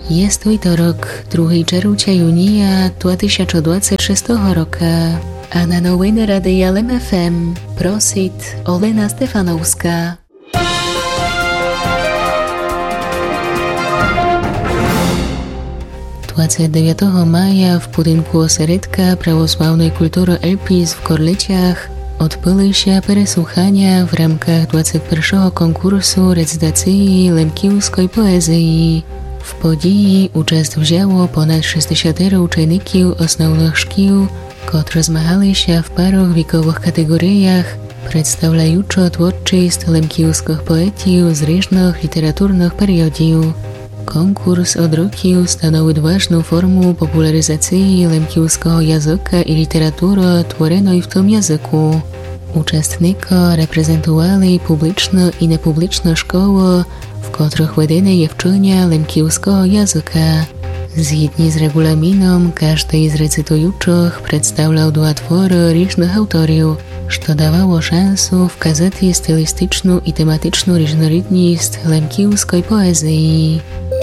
Jest wtorok, 2 czerwca junia 2026 roku, a na nowiny Radia LEM FM prosit Olena Stefanowska. ...29 maja w budynku Oseredka Prawosławnej Kultury Elpis w Korleciach odbyły się przesłuchania w ramach 21. konkursu recytacji lemkівської poezji. W podії uczest wzięło ponad 60 uczniów osnovnych szkół, którzy zmagali się w paru wiekowych kategoriach, przedstawiając twórczość lemkівських poetów z różnych literaturnych periodów. Konkurs od roku stanowi ważną formę popularyzacji lemkівського języka i literatury tworzonej w tym języku. Uczestnicy reprezentowali publiczne i niepubliczne szkoły, w których wedene jewczenia lemkівського języka. Zgodnie z regulaminem każdy z recytujących przedstawiał dwa twory różnych autorów, co dawało szansę wskazać stylistyczną i tematyczną różnorodność lemkівської poezji.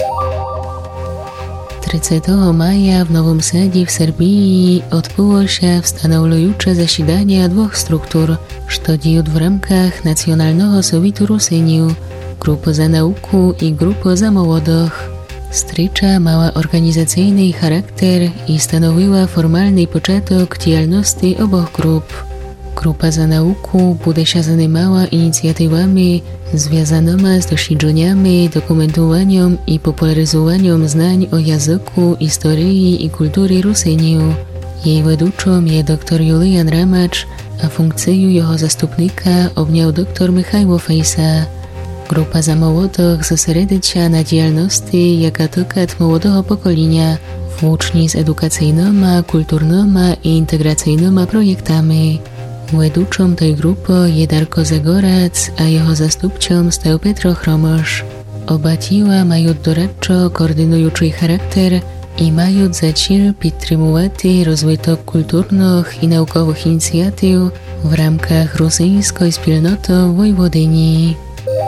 30 maja w Nowym Sadzie w Serbii odbyło się wstanawiające zasiadanie dwóch struktur, co dzieją w ramach Nacjonalnego Sowietu Rusyniu, Grupy za Naukę i Grupy za Młodych. Strycza miała organizacyjny charakter i stanowiła formalny początek działalności obu grup. Grupa za Naukę będzie się zajmowała inicjatywami związanymi z doświadczeniami, dokumentowaniem i popularyzowaniem znań o języku, historii i kulturze Rusyniu. Jej wiodącą jest dr Julian Ramacz, a funkcję jego zastępnika objął dr Michał Fejsa. Grupa za Młodych zosredzi się na działalności, jaka dotyczy młodego pokolenia, włącznie z edukacyjnymi, kulturnymi i integracyjnymi projektami. Wiodącą tej grupy jest Darko Zagorac, a jego zastępcą stał Petro Chromosz. Oba dzieła mają doradczo-koordynujący charakter i mają za cel podtrzymywać rozwój kulturnych i naukowych inicjatyw w ramach rosyjskiej wspólnoty w Wojwodyni.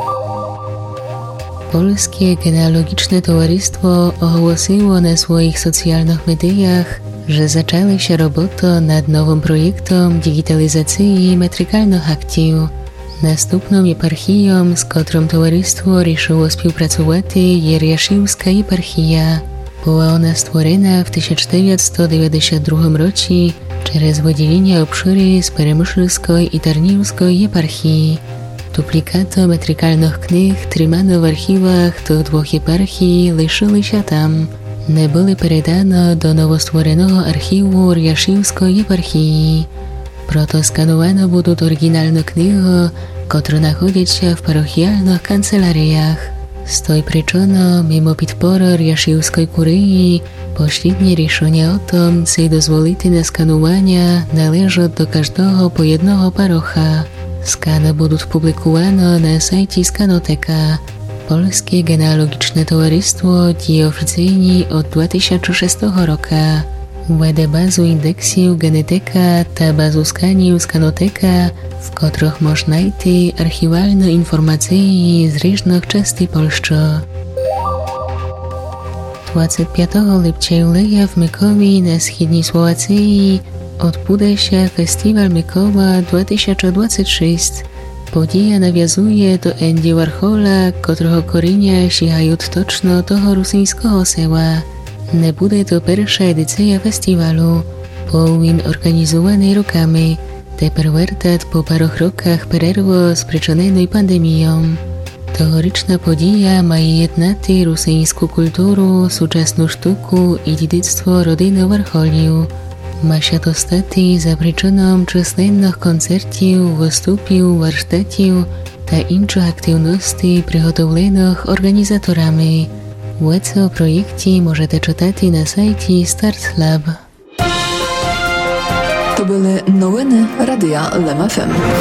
Polskie Genealogiczne Towarzystwo ogłosiło na swoich socjalnych mediach, że zaczęła się robota nad nowym projektem digitalizacji metrykalnych aktów. Następną eparchią, z którą towarzystwo ruszyło współpracować, jest Jasiłska eparchia. Była ona stworzona w 1992 roku przez wydzielenie obszury z Peremyślskiej i Tarniwskiej eparchii. Duplikaty metrykalnych knih trzymane w archiwach tych dwóch eparchii leżały się tam. Nie były przekazane do nowostworzonego archiwu Jasiłskiej eparchii. Proto skanowane będą oryginalne knihy, które znajdują się w parochialnych kancelariach. Z tej przyczyny, mimo podpory Jasiłskiej kurii, pośrednie решenie o tym, czy dozwolić na skanowanie, należy do każdego po jednego parocha. Skany będą publikowane na sajcie Skanoteka. Polskie Genealogiczne Towarzystwo dzieje oficjalnie od 2006 roku. Wede bazu indeksów Geneteka ta bazu skaniów Skanoteka, w których można znaleźć archiwalne informacje z różnych części Polski. 25 lipca w Mykowie na wschodniej Słowacji odbędzie się Festiwal Mykowa 2026. Podія nawiązuje do Andy Warhola, którego korzenie sięgają точно того rosyjskiego sela. Nie będzie to pierwsza edycja festiwalu, powin organizowany rokami, teper wertat po paru rokach przerwy sprzyczynionej pandemią. Tegoroczna podija ma jednoczyć rosyjską kulturę, współczesną sztukę i dziedzictwo rodziny Warholiów. Ma się to stać za przyczyną czyslennych koncertów, występów, warsztatów i innych aktywności przygotowanych organizatorami. Więcej o projekcie możecie czytać na sajcie Start Lab. To były nowiny Radia LEM FM.